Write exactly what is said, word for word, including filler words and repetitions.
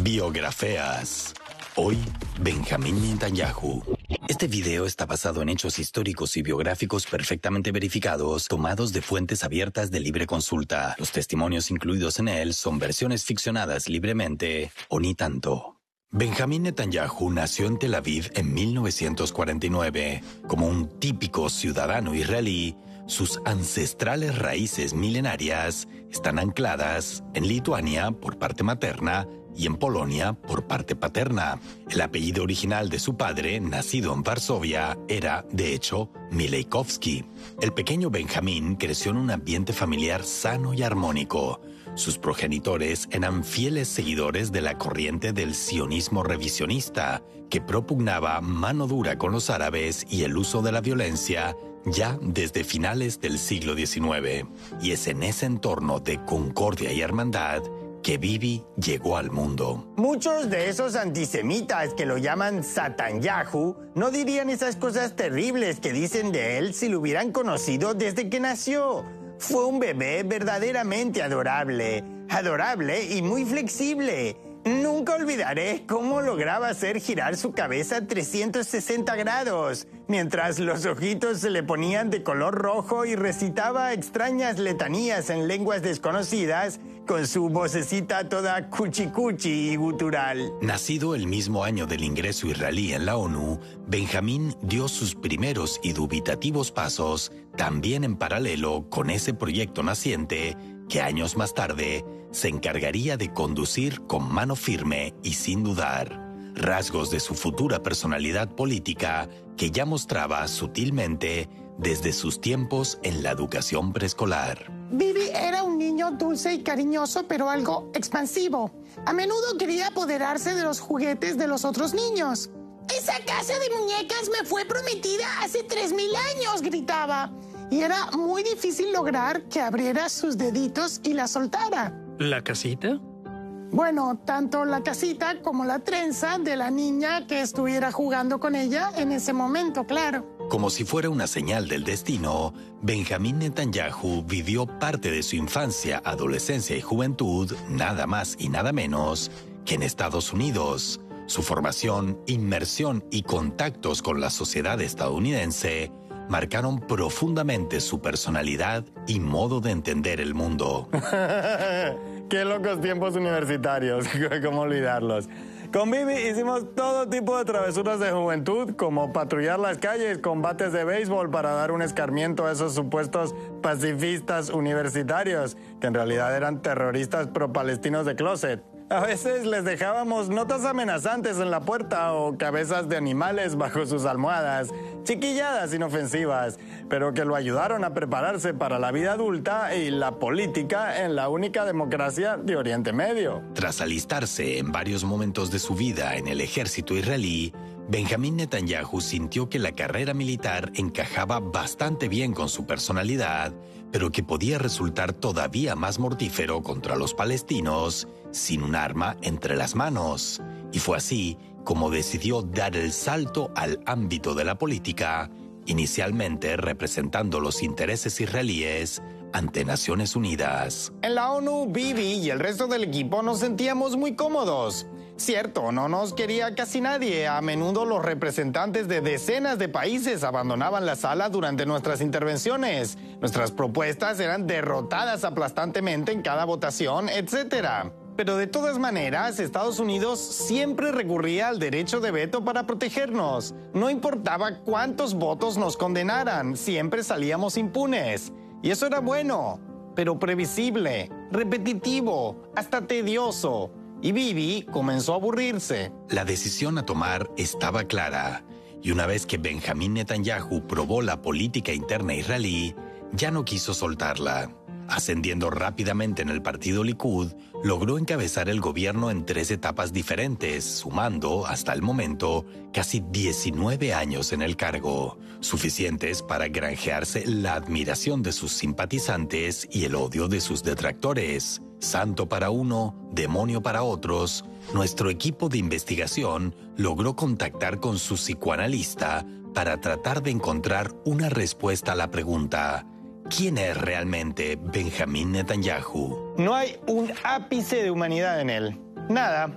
Biografías. Hoy, Benjamín Netanyahu. Este video está basado en hechos históricos y biográficos perfectamente verificados, tomados de fuentes abiertas de libre consulta. Los testimonios incluidos en él son versiones ficcionadas libremente o ni tanto. Benjamín Netanyahu nació en Tel Aviv en mil novecientos cuarenta y nueve. Como un típico ciudadano israelí, sus ancestrales raíces milenarias están ancladas en Lituania por parte materna y en Polonia por parte paterna. El apellido original de su padre, nacido en Varsovia, era, de hecho, Milejkovski. El pequeño Benjamín creció en un ambiente familiar sano y armónico. Sus progenitores eran fieles seguidores de la corriente del sionismo revisionista, que propugnaba mano dura con los árabes y el uso de la violencia ya desde finales del siglo diecinueve. Y es en ese entorno de concordia y hermandad que Bibi llegó al mundo. Muchos de esos antisemitas que lo llaman Satanyahu no dirían esas cosas terribles que dicen de él si lo hubieran conocido desde que nació. Fue un bebé verdaderamente adorable, adorable y muy flexible. Nunca olvidaré cómo lograba hacer girar su cabeza trescientos sesenta grados, mientras los ojitos se le ponían de color rojo y recitaba extrañas letanías en lenguas desconocidas con su vocecita toda cuchicuchi y gutural. Nacido el mismo año del ingreso israelí en la ONU, Benjamín dio sus primeros y dubitativos pasos también en paralelo con ese proyecto naciente que años más tarde se encargaría de conducir con mano firme y sin dudar. Rasgos de su futura personalidad política que ya mostraba sutilmente desde sus tiempos en la educación preescolar. Bibi era un niño dulce y cariñoso, pero algo expansivo. A menudo quería apoderarse de los juguetes de los otros niños. «Esa casa de muñecas me fue prometida hace tres mil años», gritaba. Y era muy difícil lograr que abriera sus deditos y la soltara. ¿La casita? Bueno, tanto la casita como la trenza de la niña que estuviera jugando con ella en ese momento, claro. Como si fuera una señal del destino, Benjamín Netanyahu vivió parte de su infancia, adolescencia y juventud, nada más y nada menos que en Estados Unidos. Su formación, inmersión y contactos con la sociedad estadounidense marcaron profundamente su personalidad y modo de entender el mundo. ¡Qué locos tiempos universitarios! ¿Cómo olvidarlos? Con Bibi hicimos todo tipo de travesuras de juventud, como patrullar las calles con bates de béisbol para dar un escarmiento a esos supuestos pacifistas universitarios, que en realidad eran terroristas pro-palestinos de closet. A veces les dejábamos notas amenazantes en la puerta o cabezas de animales bajo sus almohadas, chiquilladas inofensivas, pero que lo ayudaron a prepararse para la vida adulta y la política en la única democracia de Oriente Medio. Tras alistarse en varios momentos de su vida en el ejército israelí, Benjamín Netanyahu sintió que la carrera militar encajaba bastante bien con su personalidad, pero que podía resultar todavía más mortífero contra los palestinos sin un arma entre las manos. Y fue así como decidió dar el salto al ámbito de la política, inicialmente representando los intereses israelíes ante Naciones Unidas. En la ONU, Bibi y el resto del equipo nos sentíamos muy cómodos. Cierto, no nos quería casi nadie. A menudo los representantes de decenas de países abandonaban la sala durante nuestras intervenciones. Nuestras propuestas eran derrotadas aplastantemente en cada votación, etcétera. Pero de todas maneras, Estados Unidos siempre recurría al derecho de veto para protegernos. No importaba cuántos votos nos condenaran, siempre salíamos impunes. Y eso era bueno, pero previsible, repetitivo, hasta tedioso. Y Bibi comenzó a aburrirse. La decisión a tomar estaba clara, y una vez que Benjamín Netanyahu probó la política interna israelí, ya no quiso soltarla. Ascendiendo rápidamente en el partido Likud, logró encabezar el gobierno en tres etapas diferentes, sumando, hasta el momento, casi diecinueve años en el cargo, suficientes para granjearse la admiración de sus simpatizantes y el odio de sus detractores. Santo para uno, demonio para otros, nuestro equipo de investigación logró contactar con su psicoanalista para tratar de encontrar una respuesta a la pregunta: ¿quién es realmente Benjamín Netanyahu? No hay un ápice de humanidad en él. Nada.